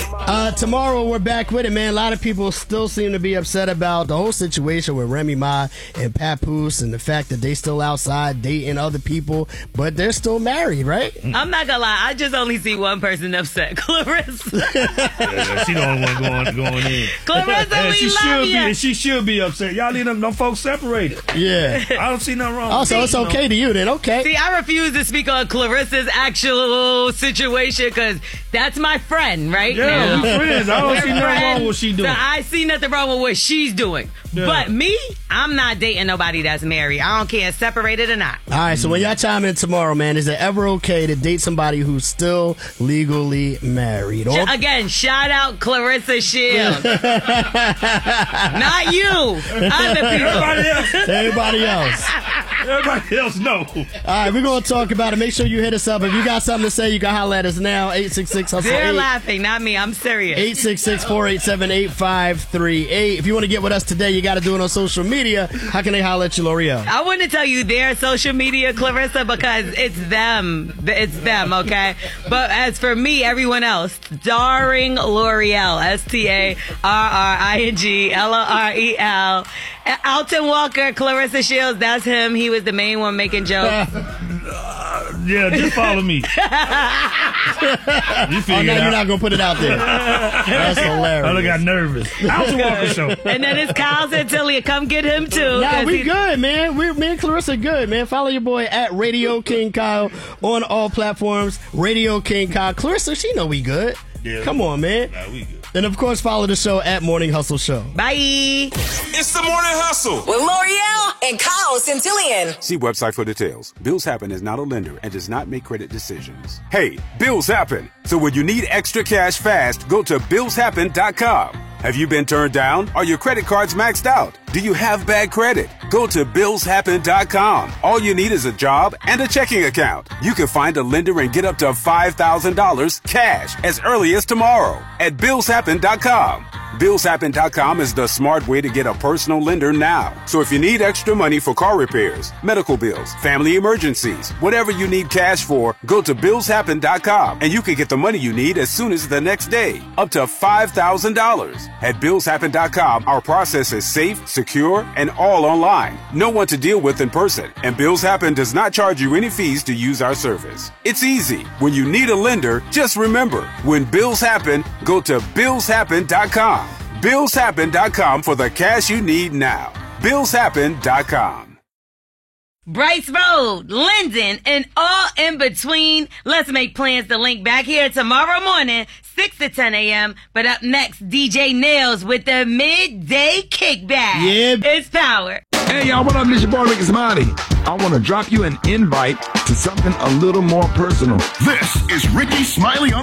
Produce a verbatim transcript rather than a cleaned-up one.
Uh, tomorrow we're back with it, man. A lot of people still seem to be upset about the whole situation with Remy Ma and Papoose and the fact that they still outside dating other people, but they're still married, right? I'm not gonna lie, I just only see one person upset, Clarissa. yeah, she the only one going going in. Clarissa, yeah, we she love should you. be. She should be upset. Y'all need them, them folks separated. Yeah, I don't see nothing wrong. Oh, so it's okay to you then? Okay. See, I refuse to speak on Clarissa's actual situation because that's my friend, right? Yeah, now. we friends. I don't We're see nothing friends, wrong with what she doing. So I see nothing wrong with what she's doing. Yeah. But me, I'm not dating nobody that's married. I don't care, separated or not. All right, so when y'all chime in tomorrow, man, is it ever okay to date somebody who's still legally married? Or- Again, shout out Clarissa Shields. Not you. Other people. Everybody else. Everybody else. Everybody else know. All right, we're going to talk about it. Make sure you hit us up. If you got something to say, you can holler at us now. eight six six hustle They're eight. laughing, not me. I'm serious. eight six six, four eight seven, eight five three eight. If you want to get with us today, you got to do it on social media. How can they holler at you, L'Oreal? I want to tell you their social media, Clarissa, because it's them. It's them, okay? But as for me, everyone else, starring L'Oreal, S T A R R I N G L O R E L. Alton Walker, Clarissa Shields, that's him. He was the main one making jokes. Uh, yeah, just follow me. you Oh, no, you're not going to put it out there. That's hilarious. I got nervous. Alton Walker Show. And then it's Kyle Santillia. Come get him, too. Nah, we he's- good, man. We, me and Clarissa good, man. Follow your boy at Radio King Kyle on all platforms. Radio King Kyle. Clarissa, she know we good. Yeah, Come on, man. Nah, we good. And, of course, follow the show at Morning Hustle Show. Bye. It's the Morning Hustle with L'Oreal and Kyle Santillian. See website for details. Bills Happen is not a lender and does not make credit decisions. Hey, bills happen. So when you need extra cash fast, go to bills happen dot com. Have you been turned down? Are your credit cards maxed out? Do you have bad credit? Go to bills happen dot com. All you need is a job and a checking account. You can find a lender and get up to five thousand dollars cash as early as tomorrow at bills happen dot com. bills happen dot com is the smart way to get a personal lender now. So if you need extra money for car repairs, medical bills, family emergencies, whatever you need cash for, go to bills happen dot com and you can get the money you need as soon as the next day, up to five thousand dollars. At bills happen dot com, our process is safe, secure, and all online. No one to deal with in person, and Bills Happen does not charge you any fees to use our service. It's easy. When you need a lender, just remember, when bills happen, go to bills happen dot com. bills happen dot com for the cash you need now. bills happen dot com. Bryce Road, Linden, and all in between. Let's make plans to link back here tomorrow morning, six to ten a.m. But up next, D J Nails with the Midday Kickback. Yeah. It's power. Hey, y'all, what up? This your boy, Ricky Smiley. I want to drop you an invite to something a little more personal. This is Ricky Smiley on